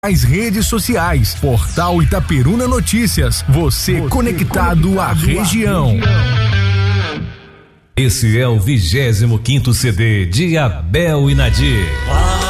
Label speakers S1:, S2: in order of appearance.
S1: As redes sociais, Portal Itaperuna Notícias, você conectado à região.
S2: Esse é o 25º CD de Abel e Nadir.